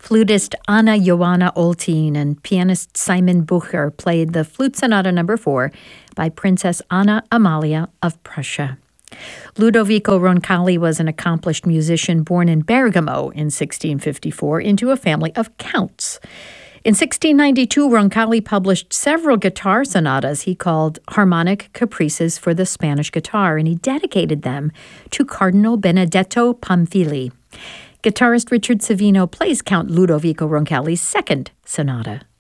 Flutist Anna Joanna Oltin and pianist Simon Bucher played the Flute Sonata No. 4 by Princess Anna Amalia of Prussia. Ludovico Roncalli was an accomplished musician born in Bergamo in 1654 into a family of counts. In 1692, Roncalli published several guitar sonatas he called Harmonic Caprices for the Spanish Guitar, and he dedicated them to Cardinal Benedetto Pamphili. Guitarist Richard Savino plays Count Ludovico Roncalli's second sonata.